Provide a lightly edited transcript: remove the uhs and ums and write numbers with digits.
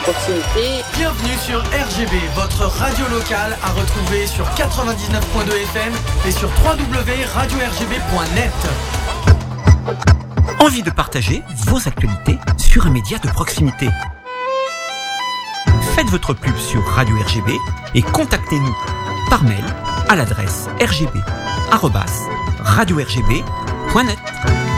proximité. Bienvenue sur RGB, votre radio locale à retrouver sur 99.2 FM et sur www.radio-rgb.net. Envie de partager vos actualités sur un média de proximité? Faites votre pub sur Radio RGB et contactez-nous par mail à l'adresse rgb@radio-rgb.net.